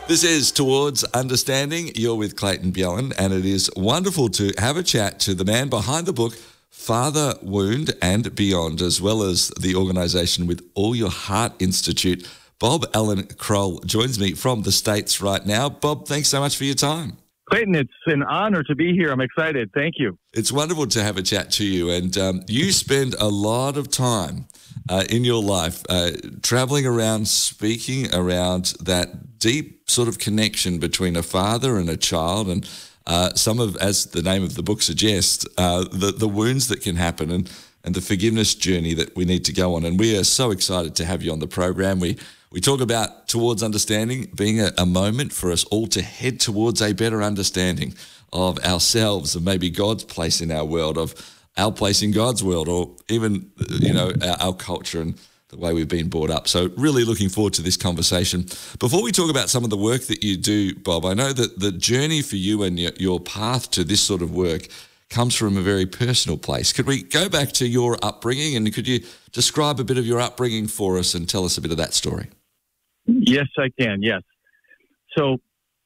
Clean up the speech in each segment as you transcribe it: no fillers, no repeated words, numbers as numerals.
This is Towards Understanding. You're with Clayton Bjelland, and it is wonderful to have a chat to the man behind the book, Father Wound and Beyond, as well as the organisation With All Your Heart Institute. Bob Allen Kroll joins me from the States right now. Bob, thanks so much for your time. Clayton, it's an honor to be here. I'm excited. Thank you. It's wonderful to have a chat to you, and you spend a lot of time in your life traveling around, speaking around that deep sort of connection between a father and a child, and some of, as the name of the book suggests, the wounds that can happen and the forgiveness journey that we need to go on. And we are so excited to have you on the program. We talk about Towards Understanding being a moment for us all to head towards a better understanding of ourselves and maybe God's place in our world, of our place in God's world, or even, our culture and the way we've been brought up. So really looking forward to this conversation. Before we talk about some of the work that you do, Bob, I know that the journey for you and your path to this sort of work comes from a very personal place. Could we go back to your upbringing, and could you describe a bit of your upbringing for us and tell us a bit of that story? Yes, I can. Yes. So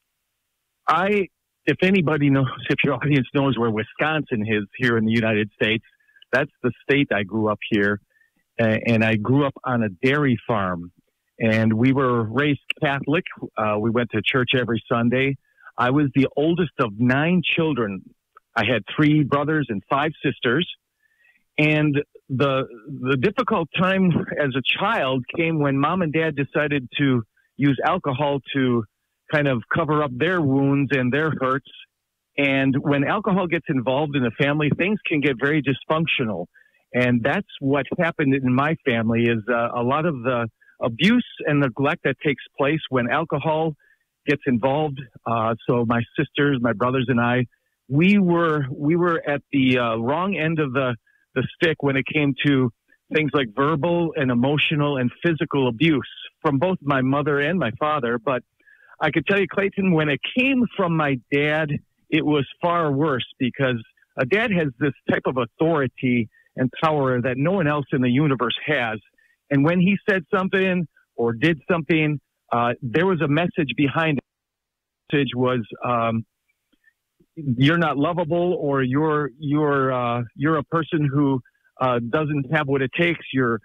if anybody knows, if your audience knows where Wisconsin is here in the United States, that's the state I grew up here. And I grew up on a dairy farm, and we were raised Catholic. We went to church every Sunday. I was the oldest of 9 children. I had 3 brothers and 5 sisters. And the difficult time as a child came when Mom and Dad decided to use alcohol to kind of cover up their wounds and their hurts. And when alcohol gets involved in a family, things can get very dysfunctional. And that's what happened in my family, is a lot of the abuse and neglect that takes place when alcohol gets involved. So my sisters, my brothers, and I, we were at the wrong end of the stick when it came to things like verbal and emotional and physical abuse from both my mother and my father. But I could tell you, Clayton, when it came from my dad, it was far worse, because a dad has this type of authority and power that no one else in the universe has. And when he said something or did something, there was a message behind it. The message was, you're not lovable, or you're a person who doesn't have what it takes. You're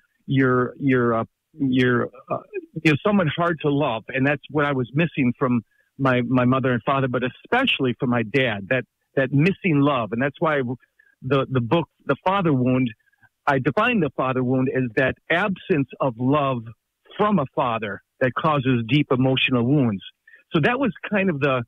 someone hard to love, and that's what I was missing from my mother and father, but especially from my dad. That missing love, and that's why the book, The Father Wound, I define the father wound as that absence of love from a father that causes deep emotional wounds. So that was kind of the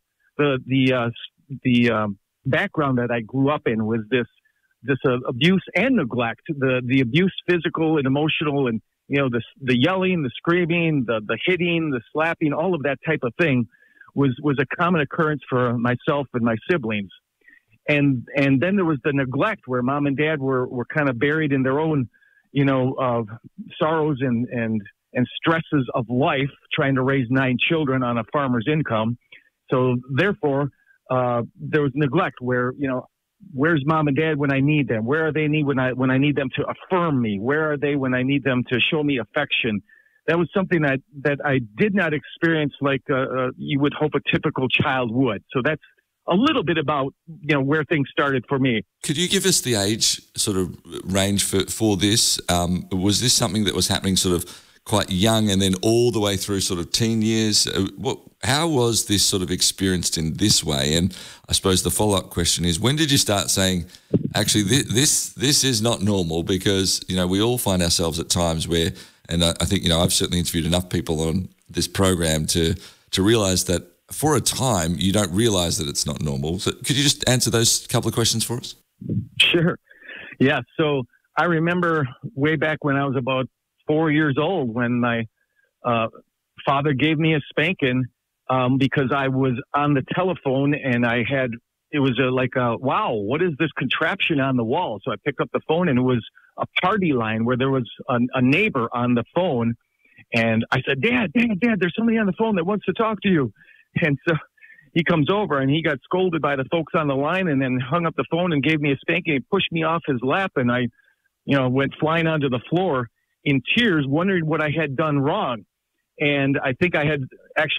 background that I grew up in, was this abuse and neglect, the abuse, physical and emotional, and the yelling, the screaming, the hitting, the slapping, all of that type of thing was a common occurrence for myself and my siblings. And then there was the neglect, where Mom and Dad were kind of buried in their own, sorrows and stresses of life, trying to raise 9 children on a farmer's income. So therefore, there was neglect, where, where's Mom and Dad when I need them? Where are they when I need them to affirm me? Where are they when I need them to show me affection? That was something that I did not experience like you would hope a typical child would. So that's a little bit about, where things started for me. Could you give us the age sort of range for this? Was this something that was happening sort of quite young and then all the way through sort of teen years? How was this sort of experienced in this way? And I suppose the follow-up question is, when did you start saying, actually, this is not normal? Because, we all find ourselves at times where, and I think, I've certainly interviewed enough people on this program to realise that for a time, you don't realize that it's not normal. So could you just answer those couple of questions for us? Sure. Yeah. So I remember way back when I was about 4 years old, when my father gave me a spanking because I was on the telephone, and it was wow, what is this contraption on the wall? So I picked up the phone, and it was a party line where there was a neighbor on the phone. And I said, Dad, there's somebody on the phone that wants to talk to you. And so he comes over, and he got scolded by the folks on the line, and then hung up the phone and gave me a spanking and pushed me off his lap. And I, went flying onto the floor in tears, wondering what I had done wrong. And I think I had actually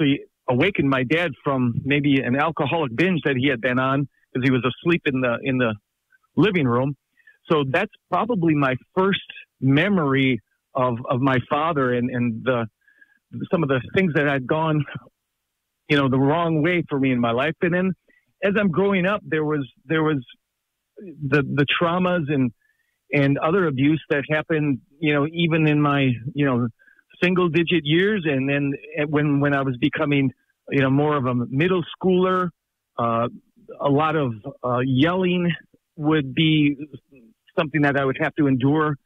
awakened my dad from maybe an alcoholic binge that he had been on because he was asleep in the living room. So that's probably my first memory of my father and some of the things that had gone, the wrong way for me in my life. And then as I'm growing up, there was the traumas and other abuse that happened, even in my, single digit years. And then when I was becoming, more of a middle schooler, a lot of yelling would be something that I would have to endure,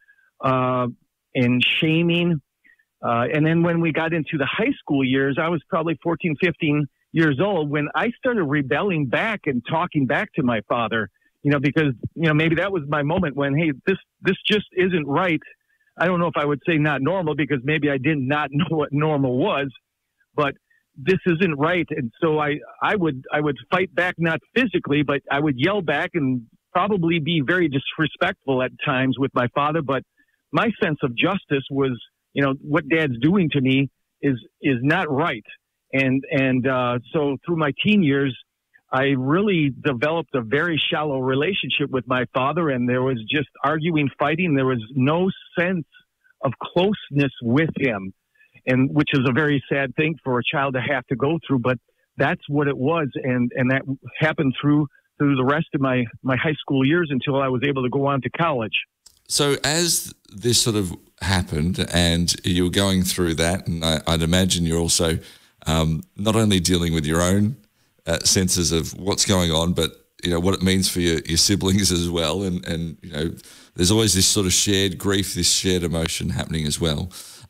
and shaming. And then when we got into the high school years, I was probably 14, 15 years old when I started rebelling back and talking back to my father, because, maybe that was my moment when, hey, this just isn't right. I don't know if I would say not normal because maybe I did not know what normal was, but this isn't right. And so I would fight back, not physically, but I would yell back and probably be very disrespectful at times with my father. But my sense of justice was, what Dad's doing to me is not right. And so through my teen years, I really developed a very shallow relationship with my father, and there was just arguing, fighting. There was no sense of closeness with him, and which is a very sad thing for a child to have to go through. But that's what it was, and that happened through the rest of my high school years until I was able to go on to college. So as this sort of happened and you were going through that, and I'd imagine you're also not only dealing with your own senses of what's going on, but what it means for your siblings as well, and there's always this sort of shared grief, this shared emotion happening as well.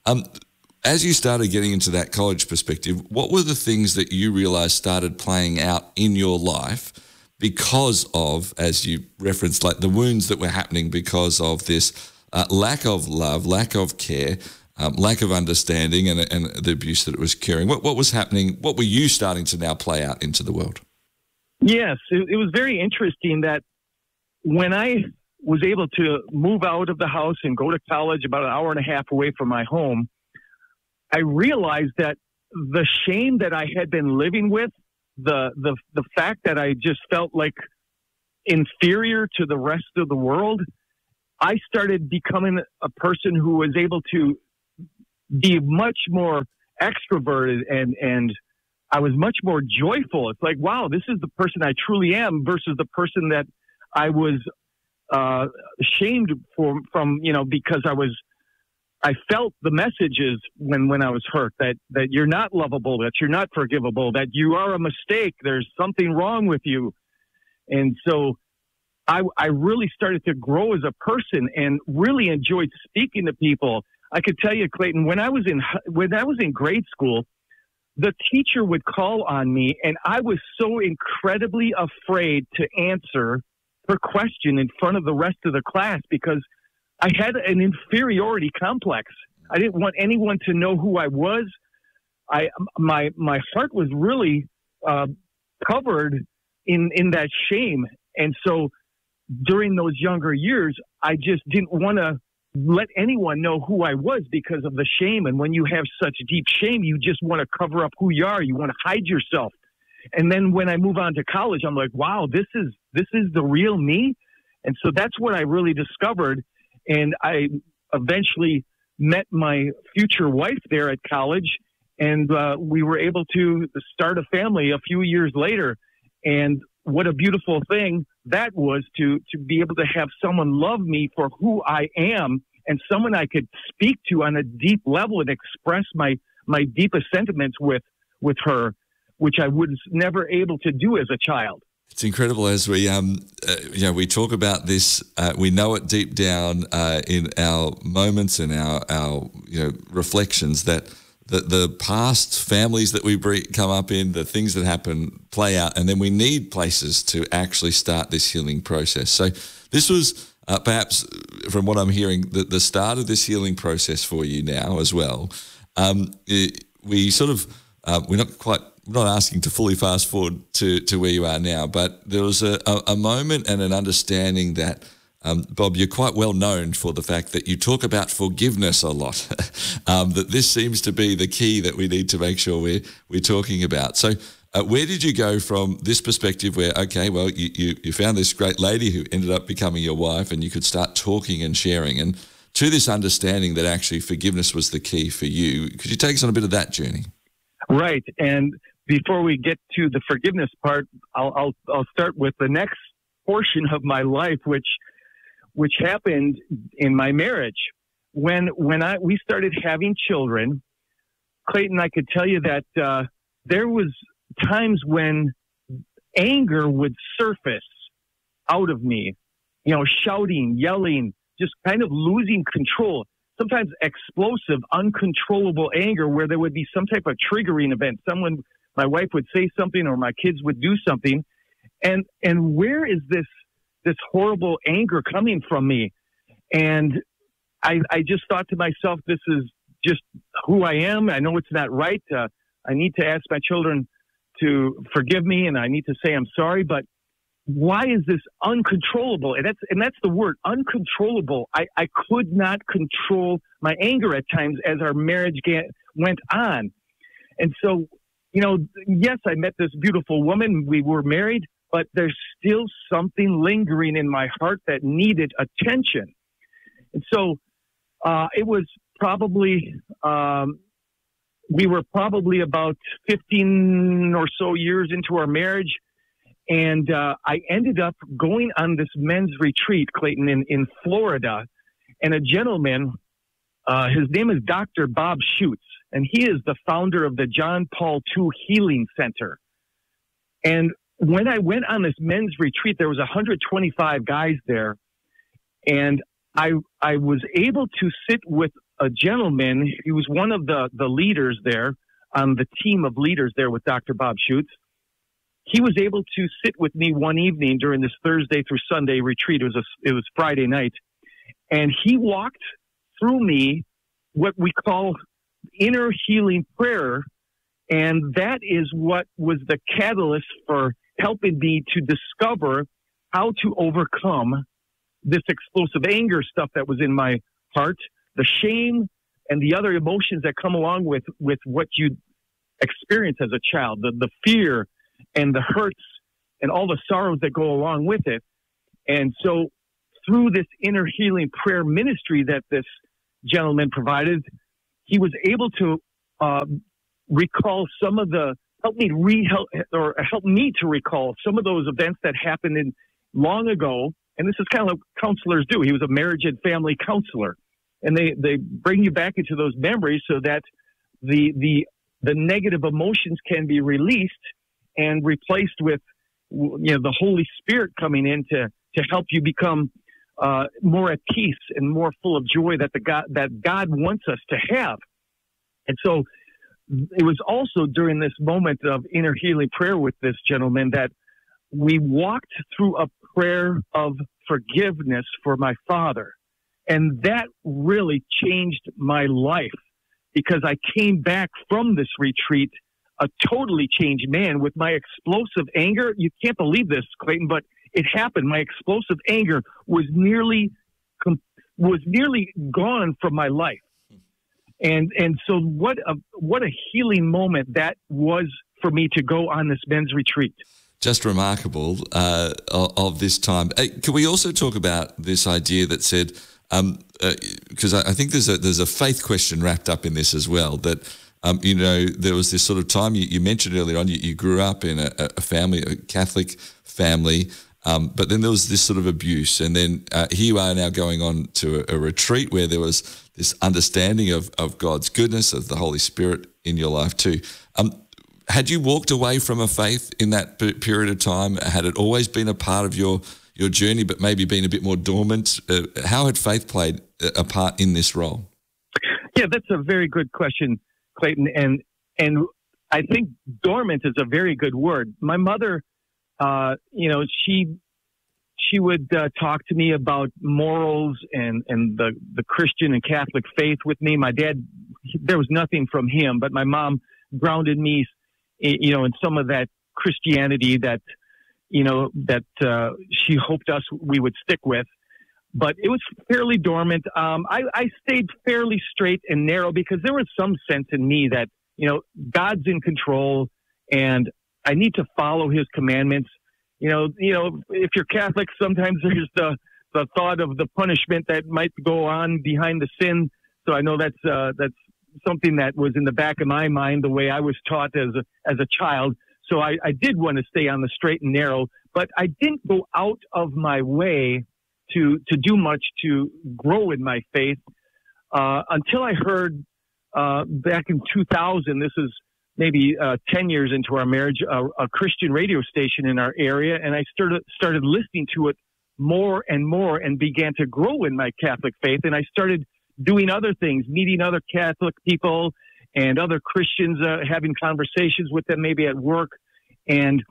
As you started getting into that college perspective, what were the things that you realised started playing out in your life because of, as you referenced, like the wounds that were happening because of this lack of love, lack of care, lack of understanding, and the abuse that it was occurring? What was happening? What were you starting to now play out into the world? Yes, it was very interesting that when I was able to move out of the house and go to college about an hour and a half away from my home, I realized that the shame that I had been living with, the fact that I just felt like inferior to the rest of the world, I started becoming a person who was able to be much more extroverted and I was much more joyful. It's like, wow, this is the person I truly am versus the person that I was ashamed from, because I felt the messages when I was hurt that you're not lovable, that you're not forgivable, that you are a mistake. There's something wrong with you. And so I really started to grow as a person and really enjoyed speaking to people. I could tell you, Clayton, when I was in grade school, the teacher would call on me, and I was so incredibly afraid to answer her question in front of the rest of the class because I had an inferiority complex. I didn't want anyone to know who I was. My heart was really covered in that shame, and so during those younger years, I just didn't want to let anyone know who I was because of the shame. And when you have such deep shame, you just want to cover up who you are. You want to hide yourself. And then when I move on to college, I'm like, wow, this is the real me. And so that's what I really discovered. And I eventually met my future wife there at college, and we were able to start a family a few years later. And what a beautiful thing that was to be able to have someone love me for who I am, and someone I could speak to on a deep level and express my deepest sentiments with her, which I was never able to do as a child. It's incredible as we we talk about this. We know it deep down in our moments and our reflections that the past families that we come up in, the things that happen, play out, and then we need places to actually start this healing process. So this was perhaps, from what I'm hearing, the start of this healing process for you now as well. We sort of we're not asking to fully fast forward to where you are now, but there was a moment and an understanding that Bob, you're quite well known for the fact that you talk about forgiveness a lot, that this seems to be the key that we need to make sure we're talking about. So where did you go from this perspective where, okay, well, you found this great lady who ended up becoming your wife and you could start talking and sharing, and to this understanding that actually forgiveness was the key for you? Could you take us on a bit of that journey? Right. And before we get to the forgiveness part, I'll start with the next portion of my life, which happened in my marriage. When we started having children, Clayton, I could tell you that there was times when anger would surface out of me, shouting, yelling, just kind of losing control. Sometimes explosive, uncontrollable anger where there would be some type of triggering event. My wife would say something or my kids would do something. And where is this horrible anger coming from me? And I just thought to myself, this is just who I am. I know it's not right. I need to ask my children to forgive me, and I need to say I'm sorry. But why is this uncontrollable? And that's the word, uncontrollable. I could not control my anger at times as our marriage went on. And so, yes, I met this beautiful woman. We were married, but there's still something lingering in my heart that needed attention. And so it was probably, we were probably about 15 or so years into our marriage. And I ended up going on this men's retreat, Clayton, in Florida. And a gentleman, his name is Dr. Bob Schutz, and he is the founder of the John Paul II Healing Center. And when I went on this men's retreat, there was 125 guys there. And I was able to sit with a gentleman. He was one of the leaders there on the team of leaders there with Dr. Bob Schutz. He was able to sit with me one evening during this Thursday through Sunday retreat. It was Friday night. And he walked through me what we call inner healing prayer. And that is what was the catalyst for helping me to discover how to overcome this explosive anger stuff that was in my heart, the shame and the other emotions that come along with what you experience as a child, the fear and the hurts and all the sorrows that go along with it. And so through this inner healing prayer ministry that this gentleman provided, he was able to recall some of the, help me to recall some of those events that happened long ago. And this is kind of what counselors do. He was a marriage and family counselor. And they bring you back into those memories so that the negative emotions can be released and replaced with, the Holy Spirit coming in to help you become more at peace and more full of joy that God wants us to have. And so it was also during this moment of inner healing prayer with this gentleman that we walked through a prayer of forgiveness for my father. And that really changed my life because I came back from this retreat a totally changed man with my explosive anger. You can't believe this, Clayton, but it happened. My explosive anger was nearly gone from my life. And so what a healing moment that was for me to go on this men's retreat. Just remarkable of this time. Can we also talk about this idea that said, because I think there's a faith question wrapped up in this as well, that there was this sort of time you mentioned earlier on, you grew up in a family, a Catholic family, but then there was this sort of abuse. And then here you are now going on to a retreat where there was this understanding of God's goodness, of the Holy Spirit in your life too. Had you walked away from a faith in that period of time? Had it always been a part of your journey, but maybe been a bit more dormant? How had faith played a part in this role? Yeah, that's a very good question, Clayton. And I think dormant is a very good word. My mother, she would talk to me about morals and the Christian and Catholic faith with me. My dad, there was nothing from him, but my mom grounded me, in some of that Christianity that she hoped we would stick with. but it was fairly dormant. I stayed fairly straight and narrow because there was some sense in me that, God's in control and I need to follow his commandments. If you're Catholic, sometimes there's the thought of the punishment that might go on behind the sin. So I know that's something that was in the back of my mind, the way I was taught as a child. So I did want to stay on the straight and narrow, but I didn't go out of my way to do much to grow in my faith until I heard back in 2000, this is maybe 10 years into our marriage, a Christian radio station in our area, and I started listening to it more and more and began to grow in my Catholic faith. And I started doing other things, meeting other Catholic people and other Christians, having conversations with them, maybe at work, and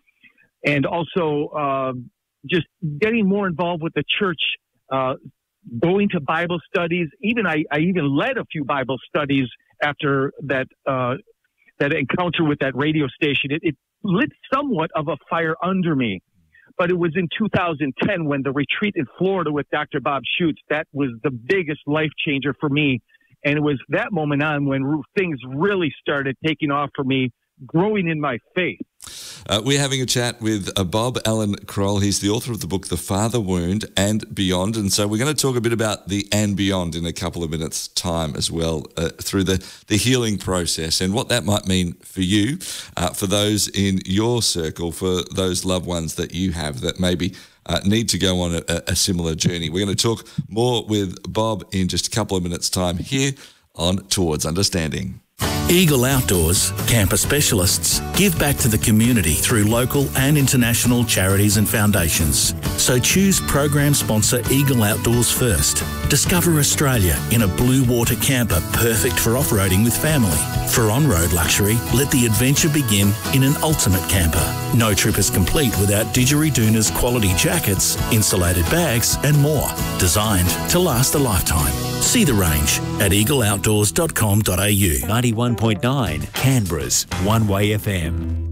also just getting more involved with the church, going to Bible studies. I even led a few Bible studies after that encounter with that radio station. It lit somewhat of a fire under me. But it was in 2010 when the retreat in Florida with Dr. Bob Schuchts, that was the biggest life changer for me. And it was that moment on when things really started taking off for me, growing in my faith. We're having a chat with Bob Alan Kroll. He's the author of the book, The Father Wound and Beyond. And so we're going to talk a bit about the and beyond in a couple of minutes' time as well, through the healing process and what that might mean for you, for those in your circle, for those loved ones that you have that maybe need to go on a similar journey. We're going to talk more with Bob in just a couple of minutes' time here on Towards Understanding. Eagle Outdoors, camper specialists, give back to the community through local and international charities and foundations. So choose program sponsor Eagle Outdoors first. Discover Australia in a blue water camper perfect for off-roading with family. For on-road luxury, let the adventure begin in an ultimate camper. No trip is complete without Didgeridoon's quality jackets, insulated bags and more. Designed to last a lifetime. See the range at eagleoutdoors.com.au. 91.9 Canberra's One Way FM.